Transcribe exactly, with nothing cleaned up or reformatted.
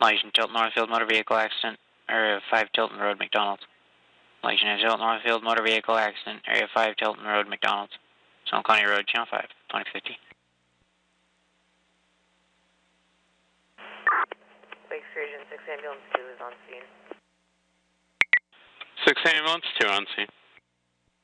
Lighton, Tilton Northfield motor vehicle accident, area five Tilton Road, McDonald's. Lighton, Tilton Northfield motor vehicle accident, area five Tilton Road, McDonald's. Sonoma County Road, channel five, twenty fifty. Lake Station six ambulance two is on scene. six ambulance two on scene.